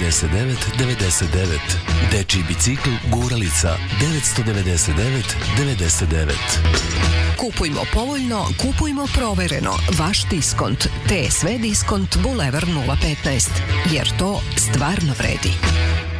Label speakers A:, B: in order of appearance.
A: 99. Dečiji bicikl Guralica 999.
B: Kupujmo povoljno, kupujmo provereno. Vaš diskont. TSV diskont Bulevar 015. Jer to stvarno vredi.